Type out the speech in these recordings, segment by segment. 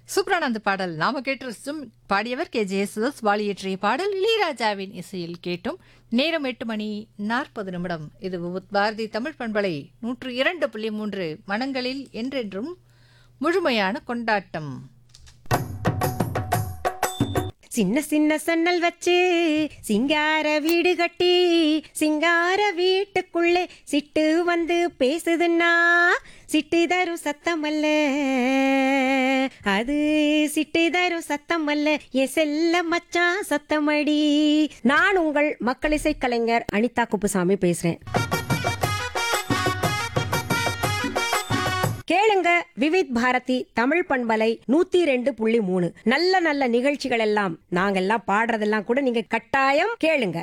சூப்பரான அந்த பாடல் நாம கேட்டு ரசித்தும் பாடியவர் கே ஜெயசுதாஸ் வாலியற்றிய பாடல் இளையராஜாவின் இசையில் கேட்டும். நேரம் 8:40. இது பாரதி தமிழ் பண்பலை 102.3 மனங்களில் என்றென்றும் முழுமையான கொண்டாட்டம். சின்ன சின்ன சன்னல் வச்சு சிங்கார வீடு கட்டி சிங்கார வீட்டுக்குள்ளே சிட்டு வந்து பேசுதுன்னா சிட்டு தரும் சத்தம் அல்ல, அது சிட்டு தரும் சத்தம் அல்ல, என் செல்ல மச்சான் சத்தமடி. நான் உங்கள் மக்கள் இசை கலைஞர் அனிதா குப்புசாமி பேசுறேன். கேளுங்க விவித் பாரதி தமிழ் பண்பலை 102.3. நல்ல நல்ல நிகழ்ச்சிகள் எல்லாம் நாங்கெல்லாம் பாடுறதெல்லாம் கூட நீங்க கட்டாயம் கேளுங்க.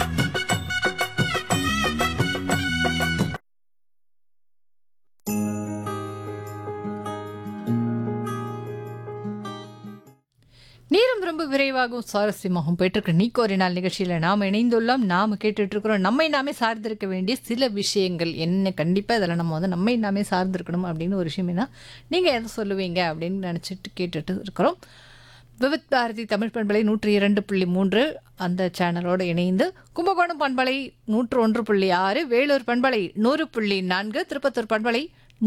நேரம் ரொம்ப விரைவாகவும் சுவாரஸ்யமாகவும் போயிட்டு நீக்கு ஒரு நாள் நிகழ்ச்சியில் நாம் இணைந்துள்ளோம். நாம் கேட்டுட்டு இருக்கிறோம் நம்மை நாமே சார்ந்திருக்க வேண்டிய சில விஷயங்கள் என்ன. கண்டிப்பாக இதில் நம்ம வந்து நம்மை நாமே சார்ந்திருக்கணும் அப்படின்னு ஒரு விஷயம் என்ன நீங்கள் எதை சொல்லுவீங்க அப்படின்னு நினச்சிட்டு கேட்டுட்டு இருக்கிறோம். விவித் பாரதி தமிழ் பண்பலை 102.3 அந்த சேனலோடு இணைந்து கும்பகோணம் பண்பலை 101.6, வேலூர் பண்பலை 100.4, திருப்பத்தூர் பண்பலை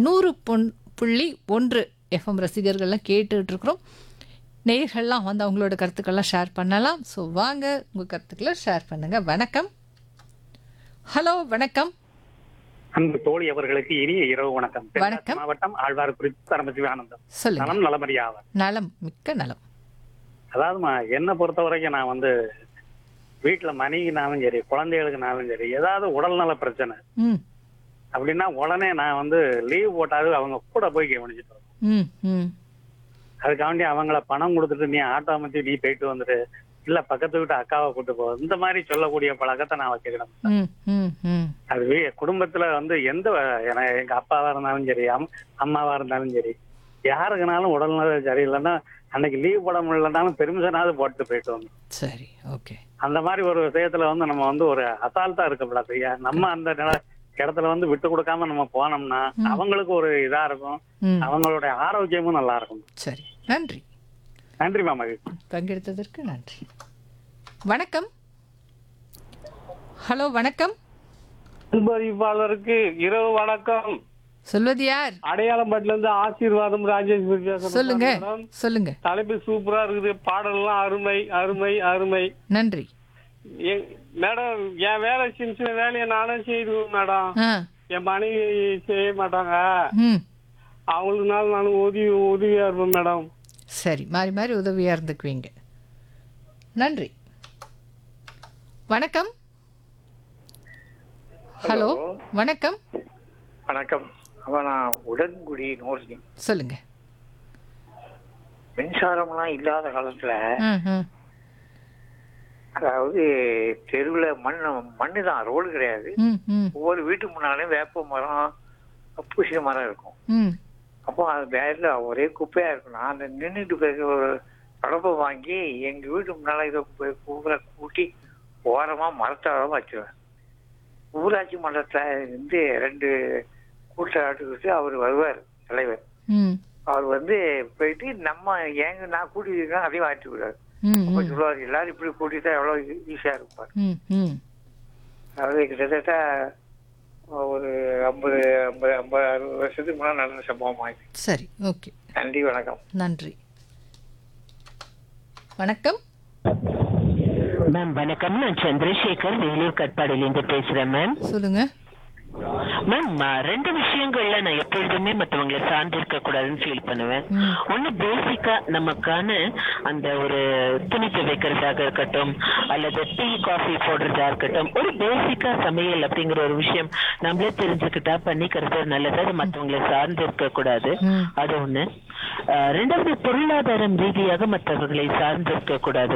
100.1 எஃப்எம் ரசிகர்கள்லாம் கேட்டுட்டு இருக்கிறோம். நேயர்கள்லாம் வந்து அவங்களோட கருத்துக்கள்லாம் ஷேர் பண்ணலாம். ஸோ வாங்க உங்கள் கருத்துக்களை ஷேர் பண்ணுங்க. வணக்கம். ஹலோ வணக்கம். அன்பு தோழி அவர்களுக்கு இனிய இரவு வணக்கம். வணக்கம். மாவட்டம் ஆழ்வார்குறிச்சி பரமசிவானந்தம். சொல்லுங்க. நலம் நலமறியாவர். நலம், மிக்க நலம். அதாவதுமா என்னை பொறுத்த வரைக்கும் நான் வந்து வீட்டுல மனைவினாலும் சரி குழந்தைகளுக்குனாலும் சரி ஏதாவது உடல்நல பிரச்சனை ம் அப்படின்னா உடனே நான் வந்து லீவ் போட்டாலும் அவங்க கூட போய் கவனிச்சுட்டு வரேன். ம் ம் அதுக்காண்டி அவங்கள பணம் கொடுத்துட்டு நீ ஆட்டோ அமைச்சு நீ போயிட்டு வந்துட்டு இல்ல பக்கத்து வீட்டு அக்காவை கூட்டு போ இந்த மாதிரி சொல்லக்கூடிய பழக்கத்தை நான் வச்சுக்கிறேன். ம் ம் ம் அது குடும்பத்துல வந்து எங்க அப்பாவா இருந்தாலும் சரி அம்மாவா இருந்தாலும் சரி யாருக்குனாலும் உடல்நல சரியில்லைன்னா அன்னைக்கு லீவ் போட முடியலன்னாலும் பெர்மிஷனாவது போட்டு போயிட்டு வந்தோம். சரி, ஓகே. அந்த மாதிரி ஒரு விஷயத்துல வந்து நம்ம வந்து ஒரு அசால்ட்டா இருக்கக்கூடாது. நம்ம அந்த இடத்துல வந்து விட்டு கொடுக்காம நம்ம போனோம்னா அவங்களுக்கு ஒரு இதா இருக்கும், அவங்களுடைய ஆரோக்கியமும் நல்லா இருக்கும். சரி, நன்றி. நன்றி மாமா, பங்கெடுத்ததற்கு நன்றி. வணக்கம். ஹலோ வணக்கம். அன்பறிவாளருக்கு இரவு வணக்கம். சொல்வது யார்? அடையாளம்பட்டில இருந்து ஆசீர்வாதம் ராஜேஷ் பேசுறேன். சொல்லுங்க சொல்லுங்க. தலைப்பு சூப்பரா இருக்குது, பாடல்லாம் அருமை அருமை அருமை. நன்றி மேடம். என் வேலை சின்ன வேலையை நானும் செய்துவேன் மேடம். என் மனைவி செய்ய மாட்டாங்க, அவங்களுக்குனால நானும் உதவியா இருப்பேன் மேடம். சரி, மாறி மாறி உதவியா இருந்துக்குவீங்க. நன்றி. வணக்கம். ஹலோ வணக்கம். வணக்கம். நான் உடன்குடி நோர்சிங். சொல்லுங்க. மின்சாரம்லாம் இல்லாத காலத்துல அதாவது தெருவுல மண்ணு தான், ரோடு கிடையாது. ஒவ்வொரு வீட்டுக்கு முன்னாலும் வேப்ப மரம் பூசணி மரம் இருக்கும். அப்போ அது வேற ஒரே குப்பையா இருக்கும். நான் அந்த நின்றுட்டு போய் ஒரு கடப்பை வாங்கி எங்க வீட்டு முன்னால இதை பூரா கூட்டி ஓரமா மரத்தாழமா வச்சுருவேன். ஊராட்சி மன்றத்துல இருந்து 2 கூட்டாட்டு அவர் வருவார், தலைவர். அவர் வந்து போயிட்டு நான் கூட்டிட்டு அதையும் வாங்கிட்டு விடுவார். அப்ப சொல்லுவார், எல்லாரும் இப்படி கூட்டிட்டா எவ்வளவு ஈஸியா இருப்பார். அதாவது கிட்டத்தட்ட ஒரு 50-60 வருஷத்துக்கு முன்னாடி நடந்த சம்பவம் ஆயிடுச்சு. சரி, ஓகே. நன்றி, வணக்கம். நன்றி. வணக்கம் மேம். வணக்கம். நான் சந்திரசேகர், வேலூர் கட்பாடியிலிருந்து பேசுறேன் மேம். சொல்லுங்க மேம். 2 விஷயங்கள்ல நான் எப்பொழுதுமே மற்றவங்களை சார்ந்து இருக்க கூடாதுன்னு ஃபீல் பண்ணுவேன். ஒண்ணு, பேசிக்கா நமக்கான அந்த ஒரு துணி துவைக்கிறதாக இருக்கட்டும் அல்லது டீ காஃபி போடுறதா இருக்கட்டும், ஒரு பேசிக்கா சமையல் அப்படிங்கிற ஒரு விஷயம் நம்மளே தெரிஞ்சுக்கிட்டா பண்ணிக்கிறது நல்லது. அது மற்றவங்களை சார்ந்து இருக்க கூடாது, அது ஒண்ணு. 2வது, பொருளாதாரம் ரீதியாக மற்றவர்களை சார்ந்து இருக்க கூடாது.